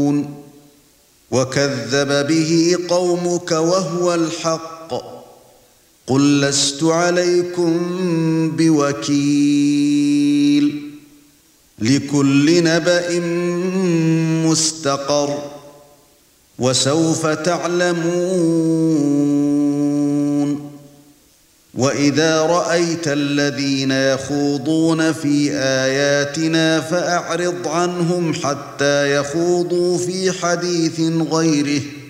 وكذب به قومك وهو الحق قل لست عليكم بوكيل لكل نبأ مستقر وسوف تعلمون وإذا رأيت الذين يخوضون في آياتنا فأعرض عنهم حتى يخوضوا في حديث غيره